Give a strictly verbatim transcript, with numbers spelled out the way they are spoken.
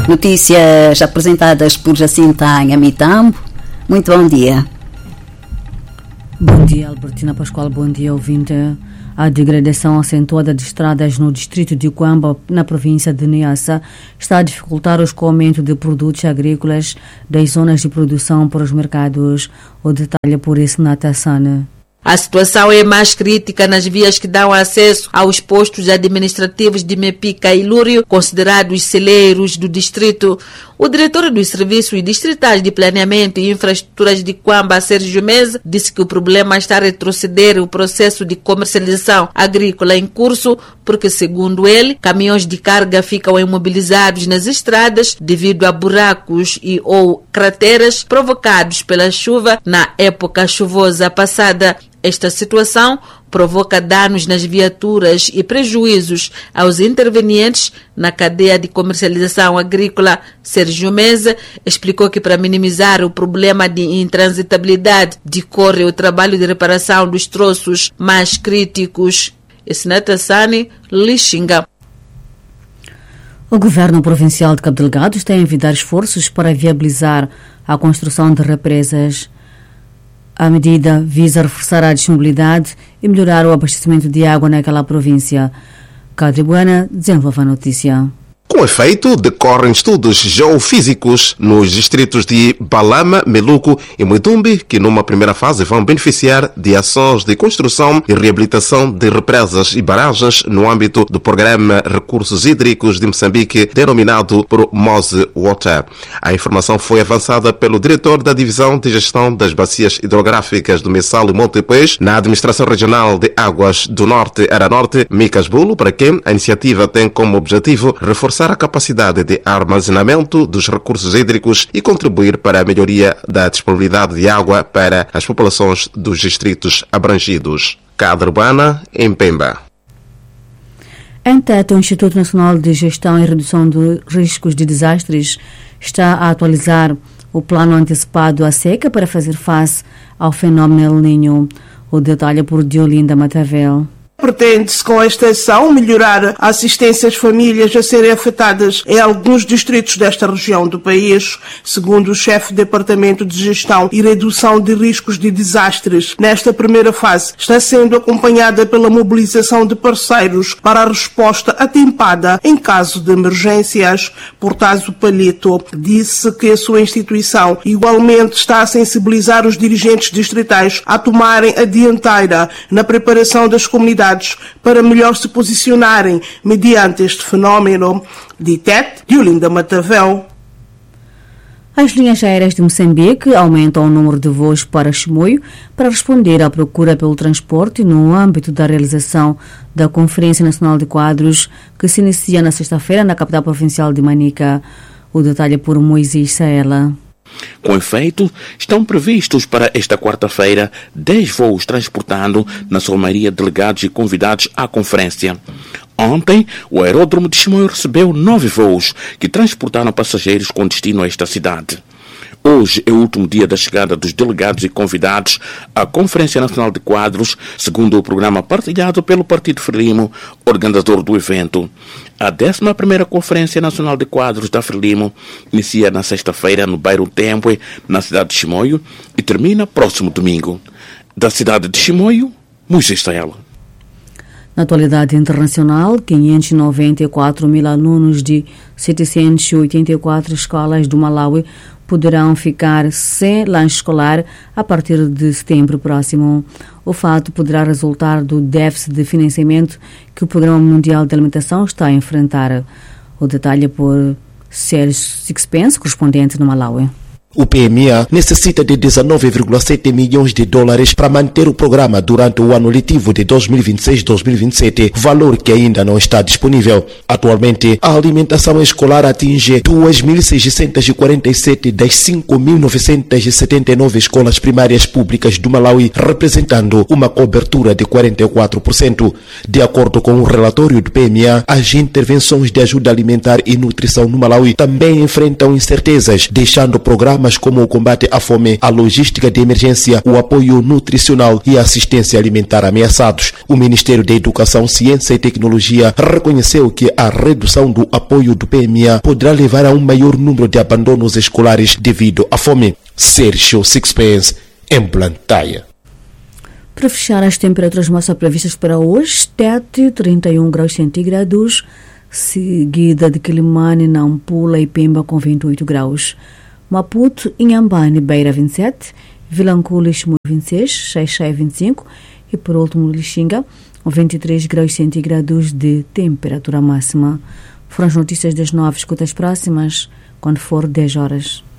Notícias apresentadas por Jacinta Nhamitambo. Muito bom dia. Bom dia, Albertina Pascoal. Bom dia, ouvinte. A degradação acentuada de estradas no distrito de Cuamba, na província de Niassa, está a dificultar o escoamento de produtos agrícolas das zonas de produção para os mercados. O detalhe por isso na Tassana. A situação é mais crítica nas vias que dão acesso aos postos administrativos de Mepica e Lúrio, considerados celeiros do distrito. O diretor dos Serviços Distritais de Planeamento e Infraestruturas de Cuamba, Sérgio Meza, disse que o problema está a retroceder o processo de comercialização agrícola em curso, porque, segundo ele, caminhões de carga ficam imobilizados nas estradas devido a buracos e ou crateras provocados pela chuva na época chuvosa passada. Esta situação provoca danos nas viaturas e prejuízos aos intervenientes na cadeia de comercialização agrícola. Sérgio Meza explicou que, para minimizar o problema de intransitabilidade, decorre o trabalho de reparação dos troços mais críticos. Esnatassani, Lixinga. O governo provincial de Cabo Delgado está a envidar esforços para viabilizar a construção de represas. A medida visa reforçar a disponibilidade e melhorar o abastecimento de água naquela província. Cadribuana desenvolve a notícia. Com efeito, decorrem estudos geofísicos nos distritos de Balama, Meluco e Muitumbi, que numa primeira fase vão beneficiar de ações de construção e reabilitação de represas e barragens no âmbito do programa Recursos Hídricos de Moçambique, denominado por Mose Water. A informação foi avançada pelo diretor da Divisão de Gestão das Bacias Hidrográficas do Messal e Montepuez, na Administração Regional de Águas do Norte, Aranorte, Micas Bulo, para quem a iniciativa tem como objetivo reforçar a capacidade de armazenamento dos recursos hídricos e contribuir para a melhoria da disponibilidade de água para as populações dos distritos abrangidos. Cadre Urbana, em Pemba. Em Tete, o Instituto Nacional de Gestão e Redução de Riscos de Desastres está a atualizar o plano antecipado à seca para fazer face ao fenómeno El Niño. O detalhe é por Diolinda Matavel. Pretende-se, com esta ação, melhorar a assistência às famílias a serem afetadas em alguns distritos desta região do país, segundo o chefe do Departamento de Gestão e Redução de Riscos de Desastres. Nesta primeira fase, está sendo acompanhada pela mobilização de parceiros para a resposta atempada em caso de emergências. Portazo Palito disse que a sua instituição igualmente está a sensibilizar os dirigentes distritais a tomarem a dianteira na preparação das comunidades para melhor se posicionarem mediante este fenómeno. De Tete, Diolinda Matavel. As linhas aéreas de Moçambique aumentam o número de voos para Chimoio para responder à procura pelo transporte no âmbito da realização da Conferência Nacional de Quadros, que se inicia na sexta-feira na capital provincial de Manica. O detalhe é por Moisés Saela. Com efeito, estão previstos para esta quarta-feira dez voos transportando, na sua maioria, delegados e convidados à conferência. Ontem, o aeródromo de Chimoio recebeu nove voos que transportaram passageiros com destino a esta cidade. Hoje é o último dia da chegada dos delegados e convidados à Conferência Nacional de Quadros, segundo o programa partilhado pelo Partido Frelimo, organizador do evento. A décima primeira Conferência Nacional de Quadros da Frelimo inicia na sexta-feira no bairro Tempe, na cidade de Chimoio, e termina próximo domingo. Da cidade de Chimoio, Moisés Saela. Na atualidade internacional, quinhentos e noventa e quatro mil alunos de setecentas e oitenta e quatro escolas do Malawi poderão ficar sem lanche escolar a partir de setembro próximo. O fato poderá resultar do déficit de financiamento que o Programa Mundial de Alimentação está a enfrentar. O detalhe é por Sérgio Sixpence, correspondente no Malawi. O P M A necessita de dezenove vírgula sete milhões de dólares para manter o programa durante o ano letivo de dois mil e vinte e seis a dois mil e vinte e sete, valor que ainda não está disponível. Atualmente, a alimentação escolar atinge dois mil seiscentos e quarenta e sete das cinco mil novecentas e setenta e nove escolas primárias públicas do Malawi, representando uma cobertura de quarenta e quatro por cento. De acordo com o relatório do P M A, as intervenções de ajuda alimentar e nutrição no Malawi também enfrentam incertezas, deixando o programa programas como o combate à fome, a logística de emergência, o apoio nutricional e a assistência alimentar ameaçados. O Ministério da Educação, Ciência e Tecnologia reconheceu que a redução do apoio do P M A poderá levar a um maior número de abandonos escolares devido à fome. Sérgio Sixpence, em Blantyre. Para fechar, as temperaturas máximas previstas para hoje, Tete, trinta e um graus centígrados, seguida de Quilimane, Nampula e Pemba com vinte e oito graus. Maputo, Inhambane, Beira vinte e sete, Vilanculo e Chimoio vinte e seis, Xai-Xai vinte e cinco e por último Lixinga, vinte e três graus centígrados de temperatura máxima. Foram as notícias das nove, escutas próximas, quando for dez horas.